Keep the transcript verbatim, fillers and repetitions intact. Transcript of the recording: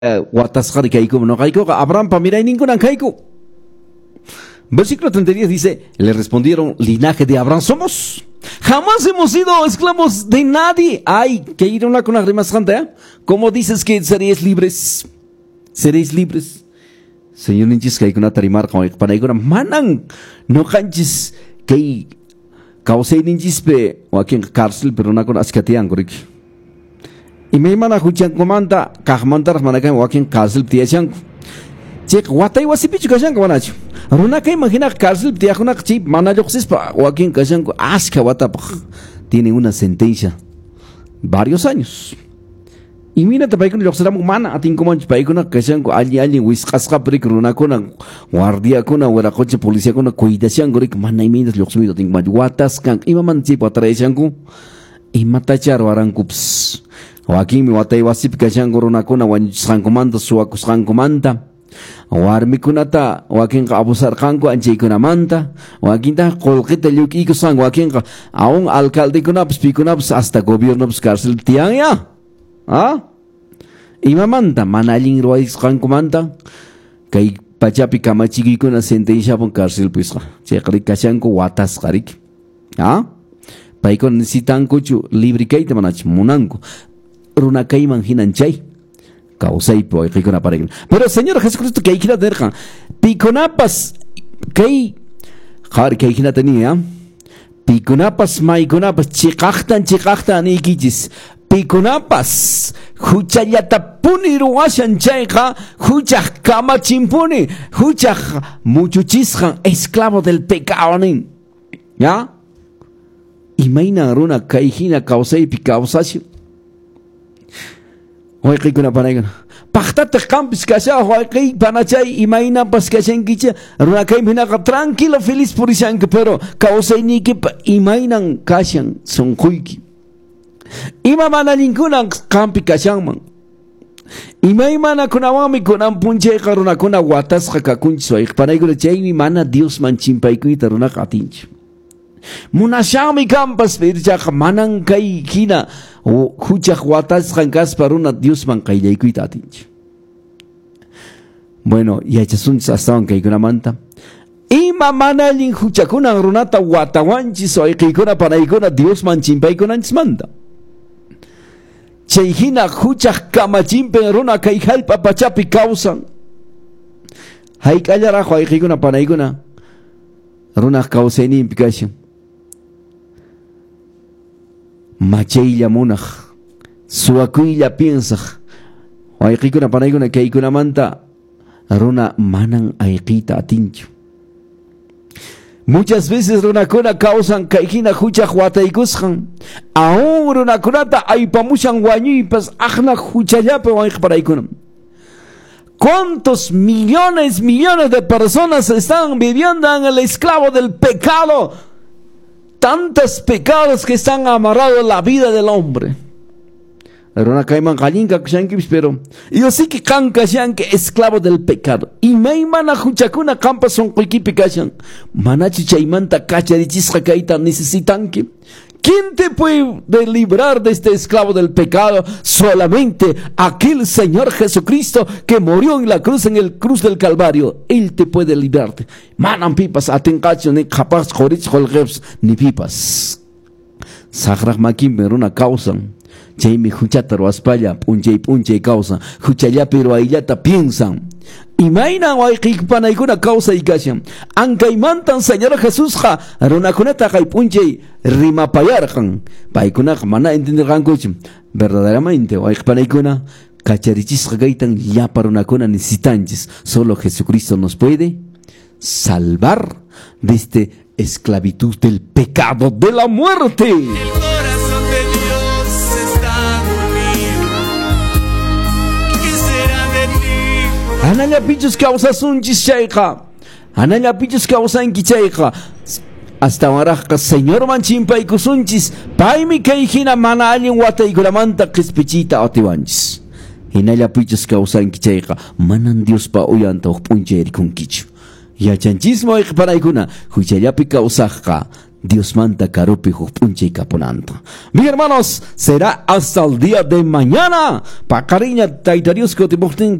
Watasqari kayku no kayku Abraham pa miray ningunan kayku. Versículo treinta y diez dice, le respondieron, linaje de Abraham somos. Jamás hemos sido esclavos de nadie. Ay, que ir una con la rimas ¿eh? ¿Cómo dices que seréis libres? Seréis libres. Señor ninchis kay kuna tarimar kay panay kuna manang no kanchis kay kausay ninchis pe wakin cárcel pero na kuna askatian kurik. Y me mana huchan comanda kahmantar manakan wakin cárcel tiachan. Cek watay wasipichu kashan kamanachu. Runa kay imagina cárcel tiakuna chip manayoksis pa wakin kashan aska wata tiene una sentencia varios años. Y mira te paikun yoksara mana ating kuman paikuna kashan ko ali ali wisqasqa prik runa kuna guardia kuna wara coche policía kuna cuidación gorik mana imidas yoksmido ting watas kan imaman chip atraishan ku imatachar warankups wakin mi watay wasip kashan runa kuna wan sankomanda suakus sankomanda warmi kunata wakin ka abusar kanko anjay kunamanta wakin ta kolkita lyuki ko sang wakin ka aung alcalde kunaps pikunaps hasta gobierno ps cárcel tiang ya. ¿Ah? Imamanta manaling ruais kanko manta kay pachapi kamachigi ko na sentencia pon cárcel pues chekri kasyan ko watas karik. ¿Ah? Paikon necesitan ko chu libre kay tamanach munanko runa kay manhinanchay causay po kay kuna paregin. Pero Señor Jesucristo kay kina derka pikunapas kay khar kay kina tania pikunapas may kunapas chikaktan chikaktan ikijis pikunapas huchallata puni ruwashan chayqa huchaq kamachimpuni huchaq muchuchisqan esclavo del pecado nin ya imayna runa kay hina causaypi causashu hoyqi kuna panaygan pahtata campis kasha hoyqi panachay imayna pas kashankicha runa kay hinaqa tranquilo feliz purishanka pero causayniki imaynan kashan sonquyki ima mana ninguna campi kashanman ima imana kunawami kunan punchay karuna kuna watas kakakunchi soy panaygula chaymi mana Dios man chimpaykuita runa katinch munashami campas pirchaq manan kay kina huchaq watas kankas paruna Dios man kayllaykuita atinch. Bueno yachasunchis astawan kaykunamanta ima mana lin huchakunan runata watawanchis soy kaykuna panaykuna Dios man chimpaykunanchis manta chayhina huchaq kamachimpe runa kay hallp'a pachapi kawsan hayk'allaraq wayqikuna panaykuna runa kawsayninpi kashan machaylla munaq suwakuylla piensaq wayqikuna panaykuna kaykunamanta runa manan ayqiyta atinchu. Muchas veces runakuna causan kayhina huchaq wataykusqan aún runakunata aypamushan wañuypas aqna huchallapi wayqparaykunan. ¿Cuántos millones, millones de personas están viviendo en el esclavo del pecado? Tantos pecados que están amarrados a la vida del hombre. Runa kayman qalinka kashankipis pero yo sí que kan kashanki esclavo del pecado y maymana huchakuna kampas sonquykipi kashan manachi chaymanta kacharichisqa kayta necesitanki. ¿Quién te puede librar de este esclavo del pecado? Solamente aquel Señor Jesucristo que murió en la cruz, en el cruz del Calvario. Él te puede librarte. Manan pipas atencacho ni capaz jorich holgebs ni pipas sagrag makim meruna causan chaymi huchata ruaspalla punchay punchay causa huchallapi ruayllata piensan imayna wayqiypanaykuna causa ikashan ankaymantan Señor Jesusqa runakunata kay punchay rimapayarqan paykunaqa mana entenderqankuchu verdaderamente wayqipanaykuna kacharichisqa kaytan llapa runakuna necesitanchis. Solo Jesucristo nos puede salvar de esta esclavitud del pecado, de la muerte. Analla pichus causas un chichayqa, analla pichus causan kichayqa. Hasta ahora Señor manchimpay kusunchis, paimi kayhina mana alin wataykulamanta qispichita atiwanchis. Hinalla pichus causan kichayqa, manan Dios pa uyanta uqpunchayri kunkichu. Yachanchismo iqpanaykuna, huchallapi causaqqa, Dios manta caropi punche y caponanta. Mis hermanos, será hasta el día de mañana. Pa cariña, taitarios que te